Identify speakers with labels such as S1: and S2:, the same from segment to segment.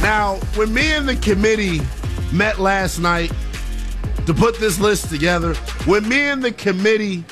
S1: Now, when me and the committee met last night to put this list together, when me and the committee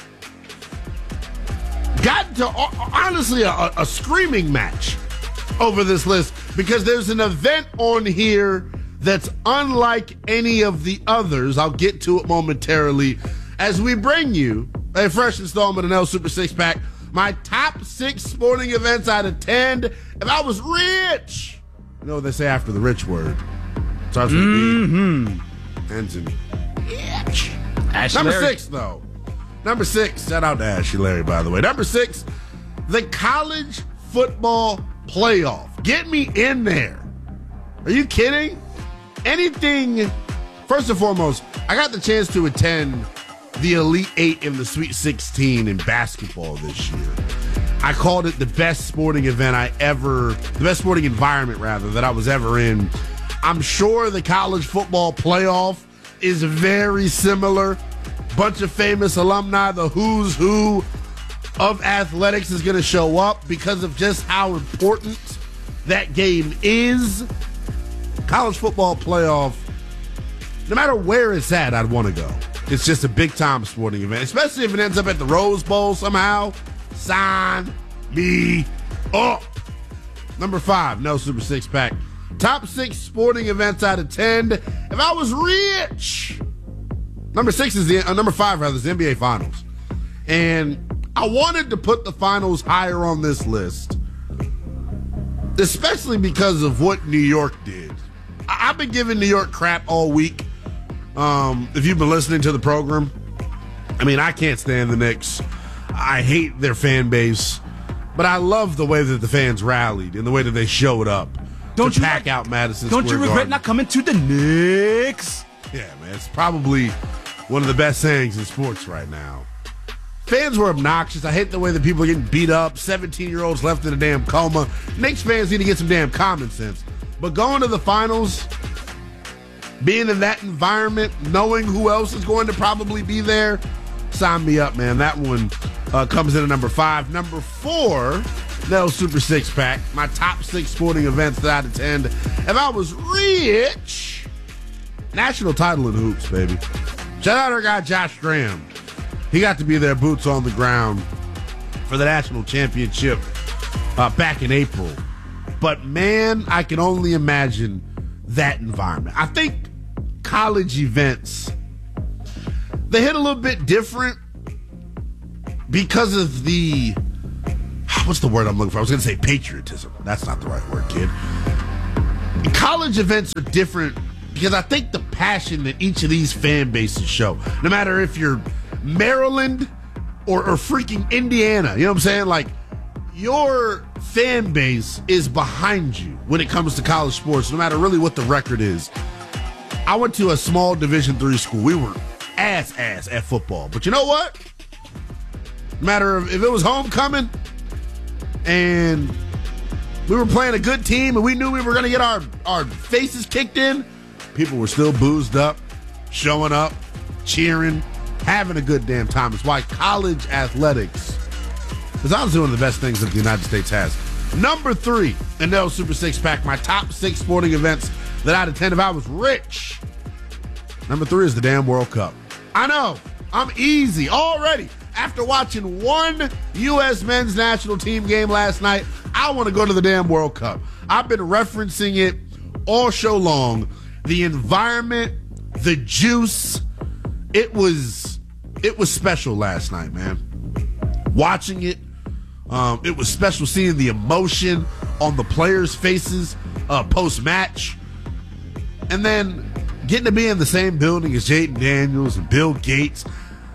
S1: got into, honestly, a screaming match over this list, because there's an event on here that's unlike any of the others. I'll get to it momentarily as we bring you a fresh installment of NL Super Six Pack. My top 6 sporting events out of 10. If I was rich, you know what they say after the rich word? Starts with B. Ends in H. Number 6, though. Number 6. Shout out to Ashley Larry, by the way. Number 6, the college football playoff. Get me in there. Are you kidding? Anything. First and foremost, I got the chance to attend the Elite 8 in the Sweet 16 in basketball this year. I called it the best sporting event the best sporting environment, rather, that I was ever in. I'm sure the college football playoff is very similar. Bunch of famous alumni, the who's who of athletics is going to show up because of just how important that game is. College football playoff, no matter where it's at, I'd want to go. It's just a big-time sporting event, especially if it ends up at the Rose Bowl somehow. Sign me up. Number 5, no Super Six Pack. Top 6 sporting events out of 10. If I was rich, number 5 is the NBA Finals. And I wanted to put the finals higher on this list, especially because of what New York did. I've been giving New York crap all week. If you've been listening to the program, I mean, I can't stand the Knicks. I hate their fan base, but I love the way that the fans rallied and the way that they showed up to pack out Madison Square Garden.
S2: Don't you regret not coming to the Knicks?
S1: Yeah, man, it's probably one of the best sayings in sports right now. Fans were obnoxious. I hate the way that people are getting beat up. 17-year-olds left in a damn coma. Knicks fans need to get some damn common sense. But going to the finals, being in that environment, knowing who else is going to probably be there, sign me up, man. That one comes in at number 5. Number 4, no Super Six Pack. My top 6 sporting events that I'd attend if I was rich. National title in hoops, baby. Shout out our guy Josh Graham. He got to be there, boots on the ground, for the national championship back in April. But, man, I can only imagine that environment. I think college events, they hit a little bit different because of the, what's the word I'm looking for? I was going to say patriotism. That's not the right word, kid. College events are different because I think the passion that each of these fan bases show, no matter if you're Maryland or freaking Indiana, you know what I'm saying? Like, your fan base is behind you when it comes to college sports, no matter really what the record is. I went to a small Division III school. We were ass at football. But you know what? No matter if it was homecoming and we were playing a good team and we knew we were going to get our faces kicked in, people were still boozed up, showing up, cheering, having a good damn time. It's why college athletics is honestly one of the best things that the United States has. Number 3, the NL Super Six Pack, my top 6 sporting events that I'd attend if I was rich. Number 3 is the damn World Cup. I know, I'm easy already. After watching one U.S. men's national team game last night, I want to go to the damn World Cup. I've been referencing it all show long. The environment, the juice, it was special last night, man. Watching it, it was special seeing the emotion on the players' faces post-match. And then getting to be in the same building as Jaden Daniels and Bill Gates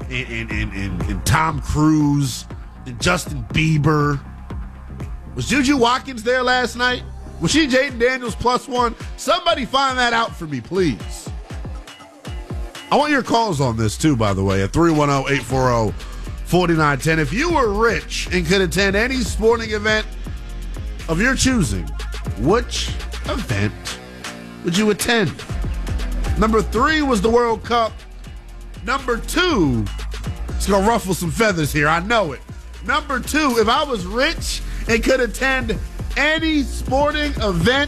S1: and Tom Cruise and Justin Bieber. Was Juju Watkins there last night? Was she Jaden Daniels +1? Somebody find that out for me, please. I want your calls on this, too, by the way, at 310-840-4910. If you were rich and could attend any sporting event of your choosing, which event would you attend? Number 3 was the World Cup. Number 2, it's going to ruffle some feathers here, I know it. Number 2, if I was rich and could attend any sporting event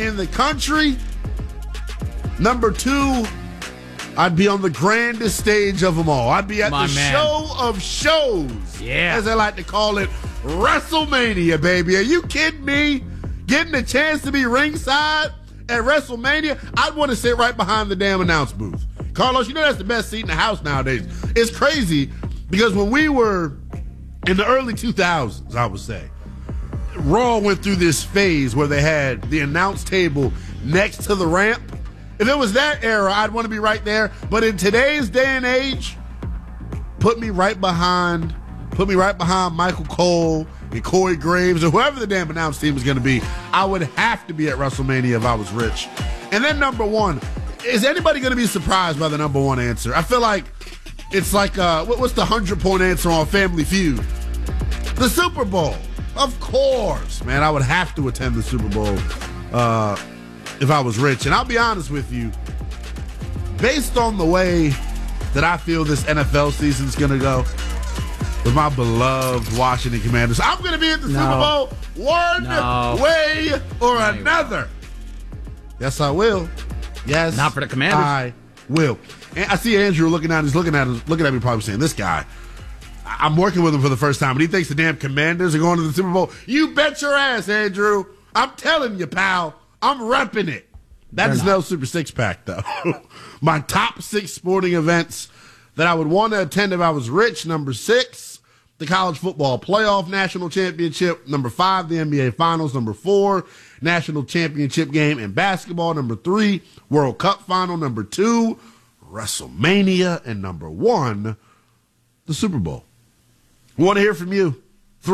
S1: in the country. Number 2, I'd be on the grandest stage of them all. I'd be at the show of shows, as I like to call it, WrestleMania, baby. Are you kidding me? Getting a chance to be ringside at WrestleMania, I'd want to sit right behind the damn announce booth. Carlos, you know that's the best seat in the house nowadays. It's crazy because when we were in the early 2000s, I would say, Raw went through this phase where they had the announce table next to the ramp. If it was that era, I'd want to be right there. But in today's day and age, put me right behind Michael Cole and Corey Graves or whoever the damn announce team is going to be. I would have to be at WrestleMania if I was rich. And then number 1, is anybody going to be surprised by the number 1 answer? I feel like it's like, what's the 100-point answer on Family Feud? The Super Bowl. Of course, man. I would have to attend the Super Bowl if I was rich. And I'll be honest with you, based on the way that I feel this NFL season is going to go, with my beloved Washington Commanders, I'm going to be at the Super Bowl one way or another. Yes, I will. Yes,
S3: not for the Commanders.
S1: I will. And I see Andrew looking at me, probably saying, "This guy, I'm working with him for the first time, but he thinks the damn Commanders are going to the Super Bowl." You bet your ass, Andrew. I'm telling you, pal. I'm repping it. That is no Super Six Pack, though. My top 6 sporting events that I would want to attend if I was rich. Number 6, the College Football Playoff National Championship. Number 5, the NBA Finals. Number 4, National Championship game in basketball. Number 3, World Cup Final. Number 2, WrestleMania. And number 1, the Super Bowl. I want to hear from you.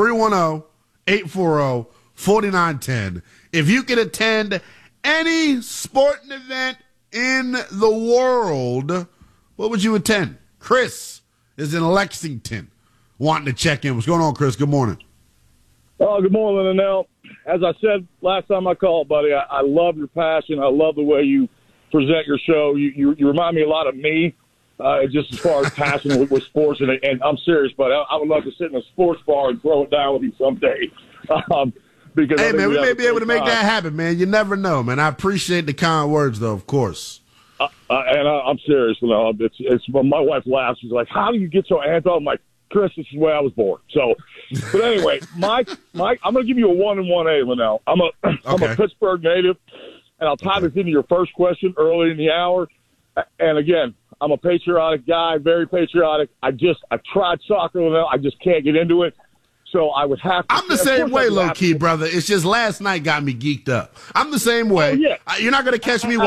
S1: 310-840-4910. If you could attend any sporting event in the world, what would you attend? Chris is in Lexington wanting to check in. What's going on, Chris? Good morning.
S4: Oh, good morning, Linnell. As I said last time I called, buddy, I love your passion. I love the way you present your show. You remind me a lot of me, just as far as passion with sports. And I'm serious, but I would love to sit in a sports bar and throw it down with you someday. Because
S1: hey, man, we may be able to make that happen, man. You never know, man. I appreciate the kind words, though, of course.
S4: And I'm serious. You know, it's my wife laughs. She's like, "How do you get so anti?" I'm like, "Chris, this is the way I was born." So, but anyway, I'm going to give you a 1 and 1A, Linnell. I'm a Pittsburgh native, and I'll tie this into your first question early in the hour. And again, I'm a patriotic guy, very patriotic. I've tried soccer, Linnell. I just can't get into it. So I would have to.
S1: I'm the same way, low key, brother. It's just last night got me geeked up. I'm the same way.
S4: Oh, yeah.
S1: You're not going to catch me